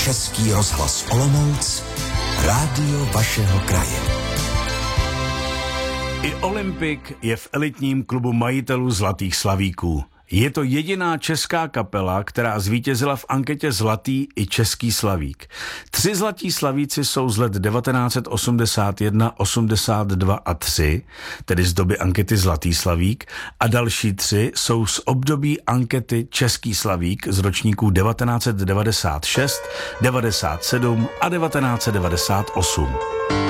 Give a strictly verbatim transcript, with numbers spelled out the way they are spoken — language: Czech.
Český rozhlas Olomouc, rádio vašeho kraje. I Olympik je v elitním klubu majitelů Zlatých slavíků. Je to jediná česká kapela, která zvítězila v anketě Zlatý i Český slavík. Tři zlatí slavíci jsou z let devatenáct set osmdesát jedna, osmdesát dva a tři, tedy z doby ankety Zlatý slavík, a další tři jsou z období ankety Český slavík z ročníků devatenáct set devadesát šest, devadesát sedm a devatenáct set devadesát osm.